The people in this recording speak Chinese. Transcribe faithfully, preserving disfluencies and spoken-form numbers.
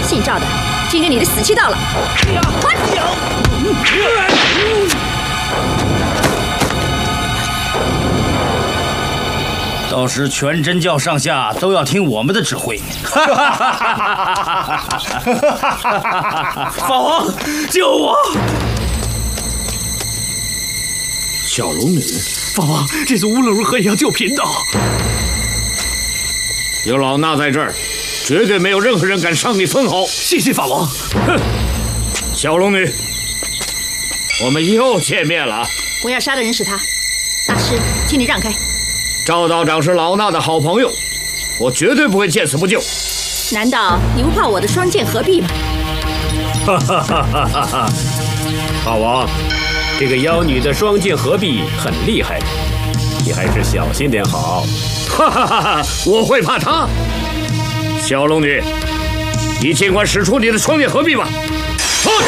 姓赵的，今日你的死期到了！ 到时全真教上下都要听我们的指挥。 法王，救我！ 小龙女， 法王，这次无论如何也要救贫道。 有老衲在这儿，绝对没有任何人敢伤你分毫。 谢谢法王。 哼，小龙女，我们又见面了。 不要杀的人是他，大师，请你让开。 赵道长是老衲的好朋友，我绝对不会见死不救。 难道你不怕我的双剑合璧吗？ 哈哈哈哈哈哈！法王，这个妖女的双剑合璧很厉害，你还是小心点好。 哈哈哈哈！我会怕她？小龙女，你尽管使出你的双剑合璧吧。哼！